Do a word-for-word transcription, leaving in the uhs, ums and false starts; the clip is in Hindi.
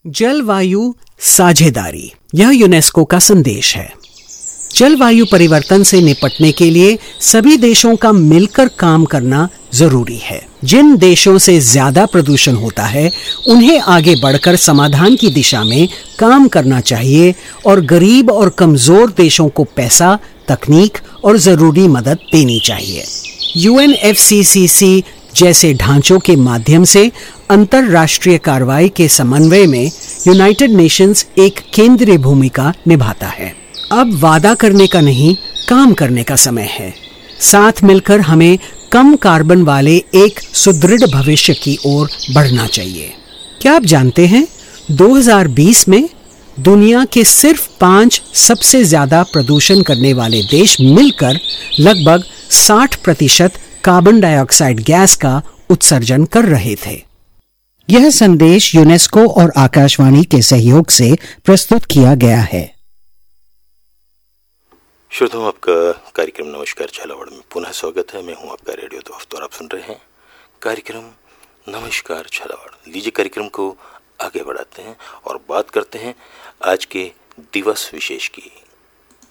जलवायु साझेदारी, यह यूनेस्को का संदेश है। जलवायु परिवर्तन से निपटने के लिए सभी देशों का मिलकर काम करना जरूरी है। जिन देशों से ज्यादा प्रदूषण होता है उन्हें आगे बढ़कर समाधान की दिशा में काम करना चाहिए और गरीब और कमजोर देशों को पैसा, तकनीक और जरूरी मदद देनी चाहिए। यू एन एफ सी सी सी जैसे ढांचों के माध्यम से अंतरराष्ट्रीय कार्रवाई के समन्वय में यूनाइटेड नेशंस एक केंद्रीय भूमिका निभाता है। अब वादा करने का नहीं, काम करने का समय है। साथ मिलकर हमें कम कार्बन वाले एक सुदृढ़ भविष्य की ओर बढ़ना चाहिए। क्या आप जानते हैं, दो हज़ार बीस में दुनिया के सिर्फ पांच सबसे ज्यादा प्रदूषण करने वाले देश मिलकर लगभग साठ प्रतिशत कार्बन डाइऑक्साइड गैस का उत्सर्जन कर रहे थे। यह संदेश यूनेस्को और आकाशवाणी के सहयोग से प्रस्तुत किया गया है। श्रोताओं, आपका कार्यक्रम नमस्कार झालावाड़ में पुनः स्वागत है। मैं हूं आपका रेडियो दोस्त और आप सुन रहे हैं कार्यक्रम नमस्कार झालावाड़। लीजिए कार्यक्रम को आगे बढ़ाते हैं और बात करते हैं आज के दिवस विशेष की।